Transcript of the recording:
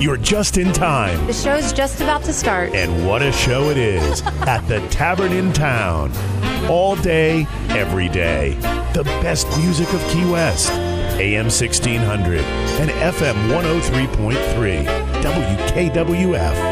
You're just in time. The show's just about to start. And what a show it is at the Tavern in Town. All day, every day. The best music of Key West. AM 1600 and FM 103.3. WKWF.